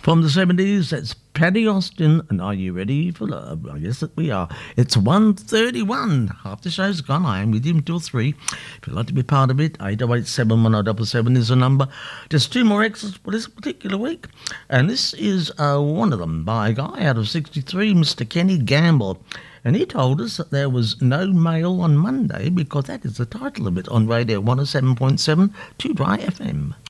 From the 70s, that's Paddy Austin, and Are You Ready for Love? I guess that we are. It's 1:31. Half the show's gone. I am with you until 3. If you'd like to be part of it, 8087 is the number. Just 2 more extras for this particular week. And this is one of them by a guy out of 63, Mr. Kenny Gamble. And he told us that there was no mail on Monday because that is the title of it on Radio 107.7 2 Dry FM.